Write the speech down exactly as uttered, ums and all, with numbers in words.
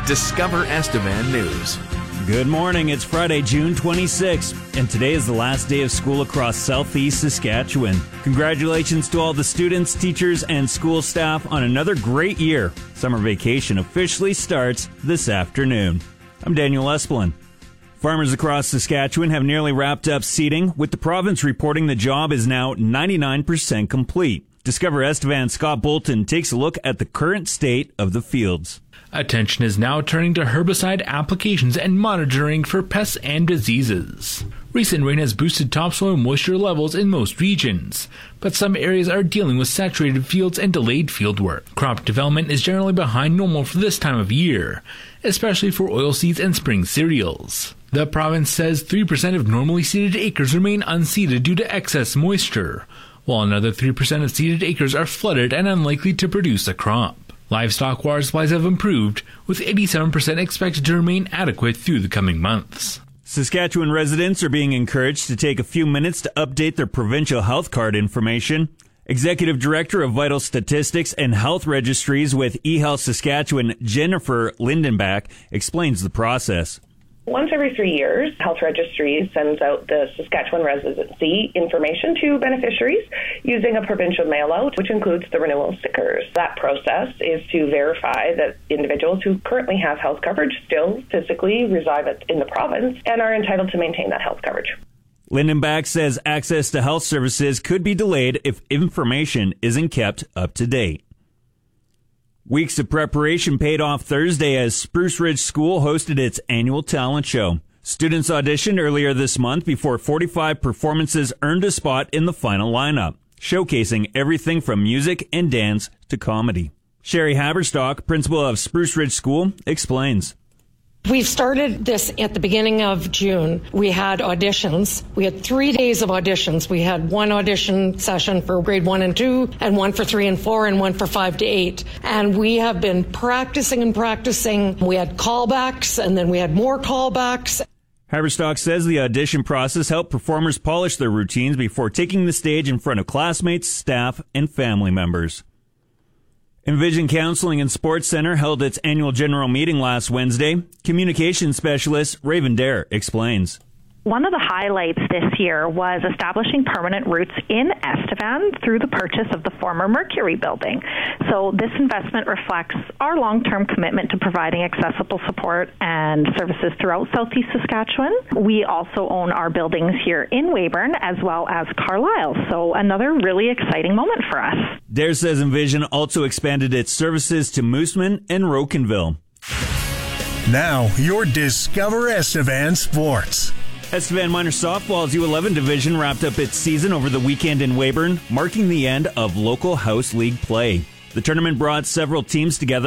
Discover Estevan News. Good morning. It's Friday, June twenty-sixth, and today is the last day of school across southeast Saskatchewan. Congratulations to all the students, teachers, and school staff on another great year. Summer vacation officially starts this afternoon. I'm Daniel Esplin. Farmers across Saskatchewan have nearly wrapped up seeding, with the province reporting the job is now ninety-nine percent complete. Discover Estevan's Scott Bolton takes a look at the current state of the fields. Attention is now turning to herbicide applications and monitoring for pests and diseases. Recent rain has boosted topsoil moisture levels in most regions, but some areas are dealing with saturated fields and delayed field work. Crop development is generally behind normal for this time of year, especially for oilseeds and spring cereals. The province says three percent of normally seeded acres remain unseeded due to excess moisture, while another three percent of seeded acres are flooded and unlikely to produce a crop. Livestock water supplies have improved, with eighty-seven percent expected to remain adequate through the coming months. Saskatchewan residents are being encouraged to take a few minutes to update their provincial health card information. Executive Director of Vital Statistics and Health Registries with eHealth Saskatchewan, Jennifer Lindenbach, explains the process. Once every three years, Health Registries sends out the Saskatchewan residency information to beneficiaries using a provincial mail-out, which includes the renewal stickers. That process is to verify that individuals who currently have health coverage still physically reside in the province and are entitled to maintain that health coverage. Lindenbach says access to health services could be delayed if information isn't kept up to date. Weeks of preparation paid off Thursday as Spruce Ridge School hosted its annual talent show. Students auditioned earlier this month before forty-five performances earned a spot in the final lineup, showcasing everything from music and dance to comedy. Sherry Haberstock, principal of Spruce Ridge School, explains. We've started this at the beginning of June. We had auditions. We had three days of auditions. We had one audition session for grade one and two, and one for three and four, and one for five to eight. And we have been practicing and practicing. We had callbacks, and then we had more callbacks. Haberstock says the audition process helped performers polish their routines before taking the stage in front of classmates, staff, and family members. Envision Counseling and Sports Center held its annual general meeting last Wednesday. Communications specialist Raven Dare explains. One of the highlights this year was establishing permanent roots in Estevan through the purchase of the former Mercury building. So this investment reflects our long-term commitment to providing accessible support and services throughout southeast Saskatchewan. We also own our buildings here in Weyburn as well as Carlisle. So another really exciting moment for us. Dare says Envision also expanded its services to Mooseman and Rokenville. Now, your Discover Estevan Sports. Estevan Minor Softball's U eleven division wrapped up its season over the weekend in Weyburn, marking the end of local house league play. The tournament brought several teams together